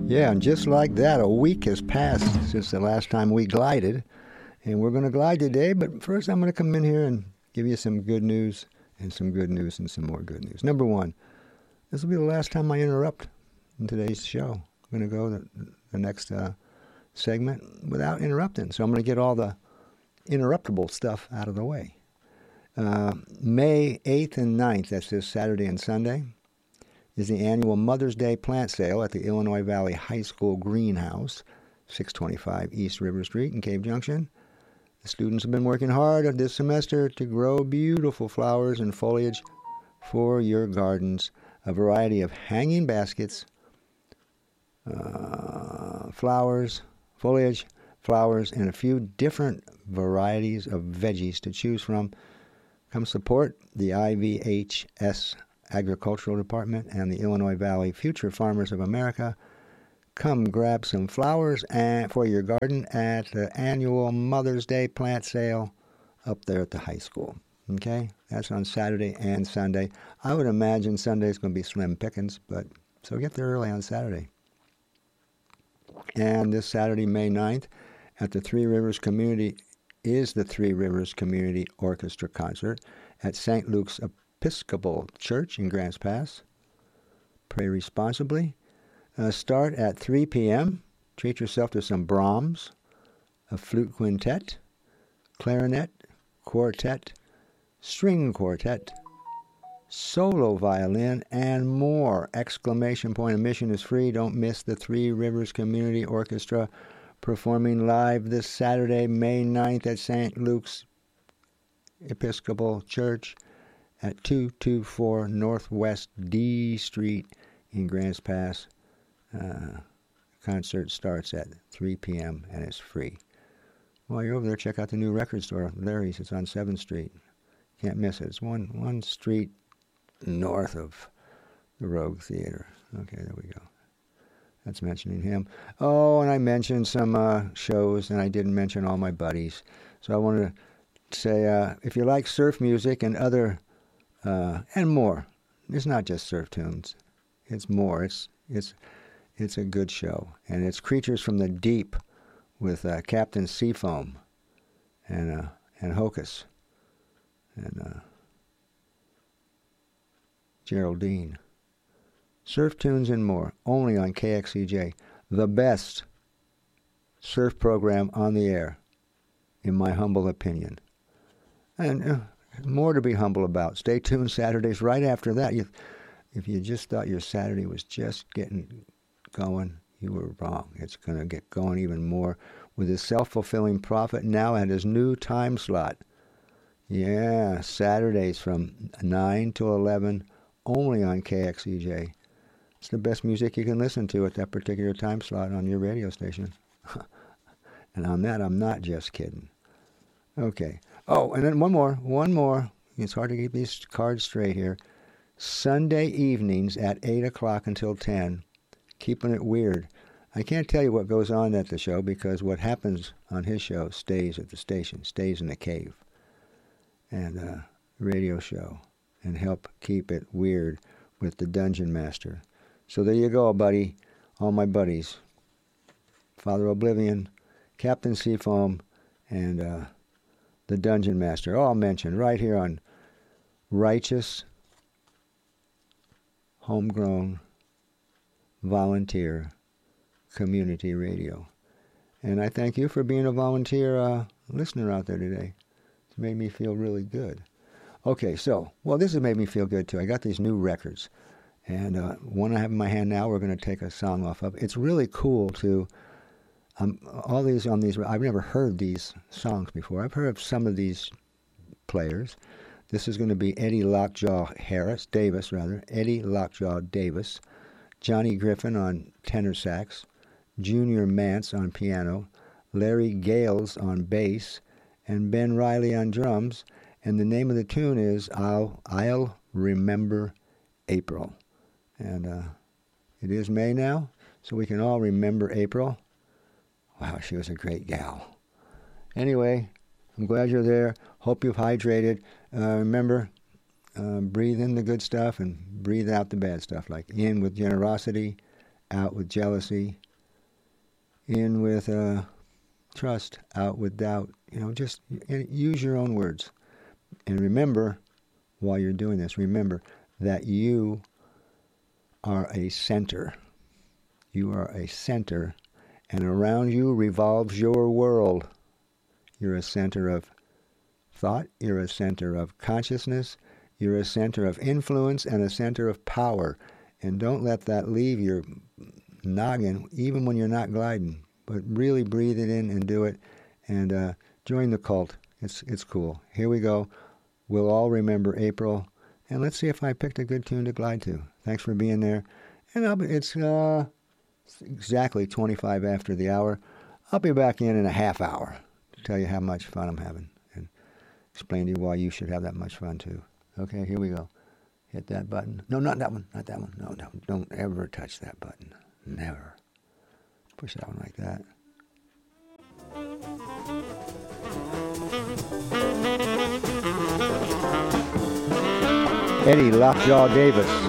Yeah, and just like that, a week has passed since the last time we glided. And we're going to glide today, but first I'm going to come in here and give you some good news and some good news and some more good news. Number one, this will be the last time I interrupt in today's show. I'm going to go the next segment without interrupting. So I'm going to get all the interruptible stuff out of the way. May 8th and 9th, that's this Saturday and Sunday, is the annual Mother's Day plant sale at the Illinois Valley High School Greenhouse, 625 East River Street in Cave Junction. The students have been working hard this semester to grow beautiful flowers and foliage for your gardens. A variety of hanging baskets, foliage, flowers, and a few different varieties of veggies to choose from. Come support the IVHS Agricultural Department and the Illinois Valley Future Farmers of America. Come grab some flowers for your garden at the annual Mother's Day plant sale up there at the high school. Okay? That's on Saturday and Sunday. I would imagine Sunday's going to be slim pickings, but so get there early on Saturday. And this Saturday, May 9th, at the Three Rivers Community Orchestra concert at St. Luke's Episcopal Church in Grants Pass. Pray responsibly. Start at 3 p.m. Treat yourself to some Brahms, a flute quintet, clarinet, quartet, string quartet, solo violin, and more. Exclamation point. Admission is free. Don't miss the Three Rivers Community Orchestra performing live this Saturday, May 9th at St. Luke's Episcopal Church at 224 Northwest D Street in Grants Pass. Concert starts at 3 p.m. and it's free. While you're over there, check out the new record store, Larry's. It's on 7th Street. Can't miss it. It's one street north of the Rogue Theater. Okay, there we go. That's mentioning him. Oh, and I mentioned some shows, and I didn't mention all my buddies. So I wanted to say, if you like surf music and other, and more, it's not just surf tunes. It's more. It's a good show, and it's Creatures from the Deep with Captain Seafoam and Hocus and Geraldine. Surf tunes and more, only on KXCJ, the best surf program on the air, in my humble opinion. And more to be humble about. Stay tuned Saturdays right after that. If you just thought your Saturday was just getting going, you were wrong. It's going to get going even more with his self-fulfilling prophet now at his new time slot. Yeah, Saturdays from 9 to 11, only on KXEJ. It's the best music you can listen to at that particular time slot on your radio station. And on that, I'm not just kidding. Okay. Oh, and then one more. It's hard to keep these cards straight here. Sunday evenings at 8 o'clock until 10. Keeping it weird. I can't tell you what goes on at the show because what happens on his show stays at the station, stays in the cave. And radio show. And help keep it weird with the Dungeon Master. So there you go, buddy. All my buddies. Father Oblivion, Captain Seafoam, and the Dungeon Master. All mentioned right here on Righteous, Homegrown, Volunteer Community Radio. And I thank you for being a volunteer listener out there today. It's made me feel really good. Okay, so, this has made me feel good too. I got these new records. And one I have in my hand now, we're going to take a song off of. It's really cool to, all these on these, I've never heard these songs before. I've heard of some of these players. This is going to be Eddie Lockjaw Davis. Eddie Lockjaw Davis. Johnny Griffin on tenor sax. Junior Mance on piano. Larry Gales on bass. And Ben Riley on drums. And the name of the tune is I'll Remember April. And it is May now, so we can all remember April. Wow, she was a great gal. Anyway, I'm glad you're there. Hope you've hydrated. Remember, breathe in the good stuff and breathe out the bad stuff. Like in with generosity out with jealousy, in with trust, out with doubt. Just use your own words. And remember, while you're doing this, remember that you are a center. You are a center, and around you revolves your world. You're a center of thought, you're a center of consciousness, you're a center of influence, and a center of power. And don't let that leave your noggin, even when you're not gliding. But really breathe it in and do it, and join the cult. It's cool. Here we go. We'll all remember April, and let's see if I picked a good tune to glide to. Thanks for being there. And it's exactly 25 after the hour. I'll be back in a half hour to tell you how much fun I'm having and explain to you why you should have that much fun too. Okay, here we go. Hit that button. No, not that one. Not that one. No, don't ever touch that button. Never. Push that one like that. Eddie Lockjaw Davis.